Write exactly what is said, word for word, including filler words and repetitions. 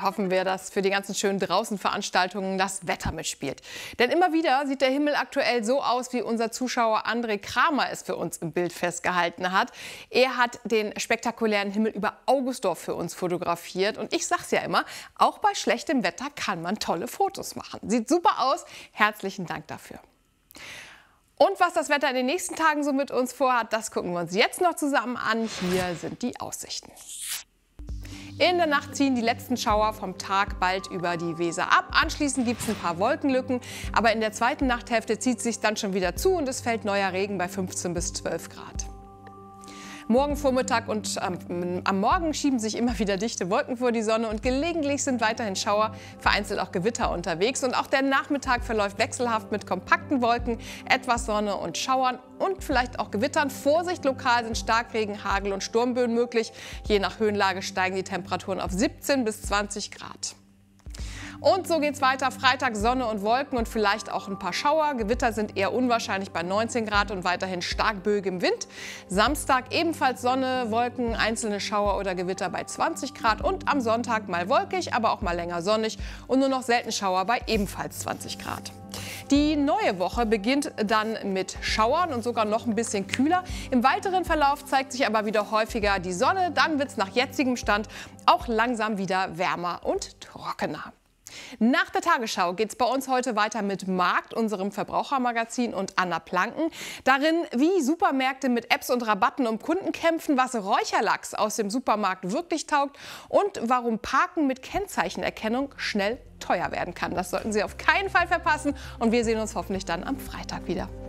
hoffen wir, dass für die ganzen schönen Draußenveranstaltungen das Wetter mitspielt. Denn immer wieder sieht der Himmel aktuell so aus, wie unser Zuschauer André Kramer es für uns im Bild festgehalten hat. Er hat den spektakulären Himmel über Augustdorf für uns fotografiert. Und ich sag's ja immer, auch bei schlechtem Wetter kann man tolle Fotos machen. Sieht super aus. Herzlichen Dank dafür. Und was das Wetter in den nächsten Tagen so mit uns vorhat, das gucken wir uns jetzt noch zusammen an. Hier sind die Aussichten. In der Nacht ziehen die letzten Schauer vom Tag bald über die Weser ab. Anschließend gibt es ein paar Wolkenlücken. Aber in der zweiten Nachthälfte zieht es sich dann schon wieder zu und es fällt neuer Regen bei fünfzehn bis zwölf Grad. Morgen Vormittag und ähm, am Morgen schieben sich immer wieder dichte Wolken vor die Sonne und gelegentlich sind weiterhin Schauer, vereinzelt auch Gewitter unterwegs. Und auch der Nachmittag verläuft wechselhaft mit kompakten Wolken, etwas Sonne und Schauern und vielleicht auch Gewittern. Vorsicht, lokal sind Starkregen, Hagel und Sturmböen möglich. Je nach Höhenlage steigen die Temperaturen auf siebzehn bis zwanzig Grad. Und so geht's weiter. Freitag Sonne und Wolken und vielleicht auch ein paar Schauer. Gewitter sind eher unwahrscheinlich bei neunzehn Grad und weiterhin stark böigem Wind. Samstag ebenfalls Sonne, Wolken, einzelne Schauer oder Gewitter bei zwanzig Grad. Und am Sonntag mal wolkig, aber auch mal länger sonnig und nur noch selten Schauer bei ebenfalls zwanzig Grad. Die neue Woche beginnt dann mit Schauern und sogar noch ein bisschen kühler. Im weiteren Verlauf zeigt sich aber wieder häufiger die Sonne. Dann wird es nach jetzigem Stand auch langsam wieder wärmer und trockener. Nach der Tagesschau geht es bei uns heute weiter mit Markt, unserem Verbrauchermagazin, und Anna Planken. Darin, wie Supermärkte mit Apps und Rabatten um Kunden kämpfen, was Räucherlachs aus dem Supermarkt wirklich taugt und warum Parken mit Kennzeichenerkennung schnell teuer werden kann. Das sollten Sie auf keinen Fall verpassen und wir sehen uns hoffentlich dann am Freitag wieder.